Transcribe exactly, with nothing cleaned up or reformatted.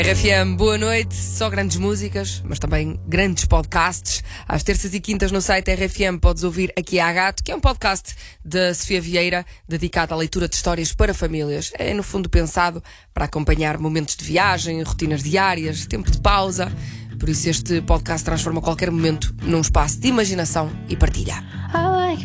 R F M, boa noite. Só grandes músicas, mas também grandes podcasts. Às terças e quintas no site R F M podes ouvir Aqui há Gato, que é um podcast da Sofia Vieira dedicado à leitura de histórias para famílias. É, no fundo, pensado para acompanhar momentos de viagem, rotinas diárias, tempo de pausa. Por isso este podcast transforma qualquer momento num espaço de imaginação e partilha.